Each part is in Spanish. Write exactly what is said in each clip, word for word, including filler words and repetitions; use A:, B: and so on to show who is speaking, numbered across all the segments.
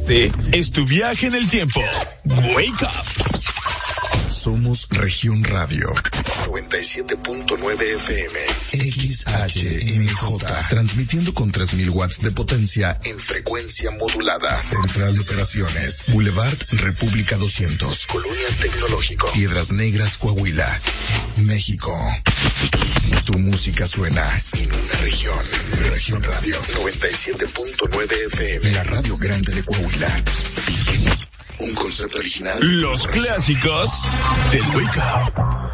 A: Este es tu viaje en el tiempo. Wake Up.
B: Somos Región Radio noventa y siete punto nueve F M X H M J, transmitiendo con tres mil watts de potencia en frecuencia modulada. Central de Operaciones, Boulevard República doscientos, Colonia Tecnológico, Piedras Negras, Coahuila, México. Tu música suena en una región. Región Radio noventa y siete punto nueve F M, la radio grande de Coahuila. Un concepto original.
A: Los clásicos del Wake Up.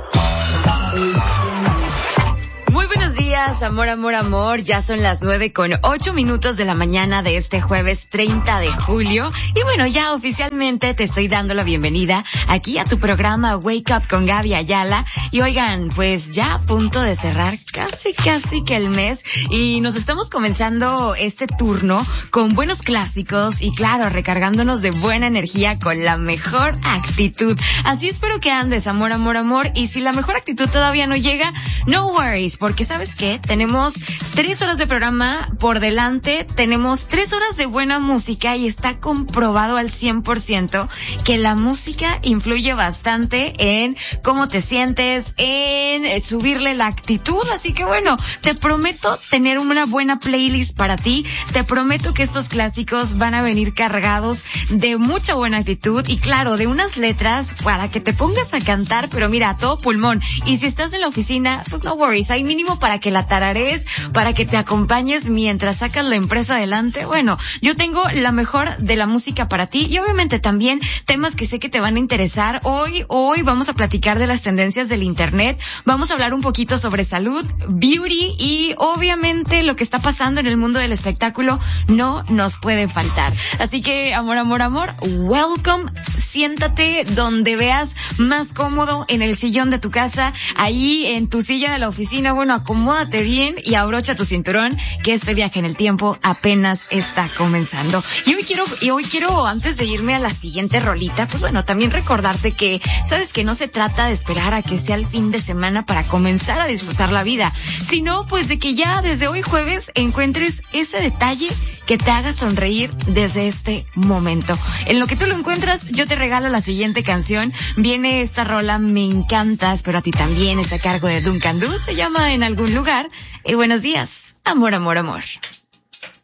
C: Muy buenos días, amor, amor, amor. Ya son las nueve con ocho minutos de la mañana de este jueves treinta de julio. Y bueno, ya oficialmente te estoy dando la bienvenida aquí a tu programa Wake Up con Gaby Ayala. Y oigan, pues ya a punto de cerrar casi, casi que el mes. Y nos estamos comenzando este turno con buenos clásicos y claro, recargándonos de buena energía con la mejor actitud. Así espero que andes, amor, amor, amor. Y si la mejor actitud todavía no llega, no worries. Porque ¿sabes qué? Tenemos tres horas de programa por delante, tenemos tres horas de buena música y está comprobado al cien por ciento que la música influye bastante en cómo te sientes, en subirle la actitud. Así que bueno, te prometo tener una buena playlist para ti, te prometo que estos clásicos van a venir cargados de mucha buena actitud y claro, de unas letras para que te pongas a cantar, pero mira, a todo pulmón. Y si estás en la oficina, pues no worries, hay mínimo para que la tararees, para que te acompañes mientras sacas la empresa adelante. Bueno, yo tengo la mejor de la música para ti y obviamente también temas que sé que te van a interesar. Hoy, hoy vamos a platicar de las tendencias del internet, vamos a hablar un poquito sobre salud, beauty y obviamente lo que está pasando en el mundo del espectáculo no nos puede faltar. Así que, amor, amor, amor, welcome, siéntate donde veas más cómodo en el sillón de tu casa, ahí en tu silla de la oficina. Bueno, acomódate bien y abrocha tu cinturón, que este viaje en el tiempo apenas está comenzando. Y hoy quiero, y hoy quiero, antes de irme a la siguiente rolita, pues bueno, también recordarte que, sabes que no se trata de esperar a que sea el fin de semana para comenzar a disfrutar la vida, sino pues de que ya desde hoy jueves encuentres ese detalle que te haga sonreír desde este momento. En lo que tú lo encuentras, yo te regalo la siguiente canción. Viene esta rola, me encanta, pero a ti también, es a cargo de Duncan Du, se llama En algún lugar. Y buenos días, amor, amor, amor.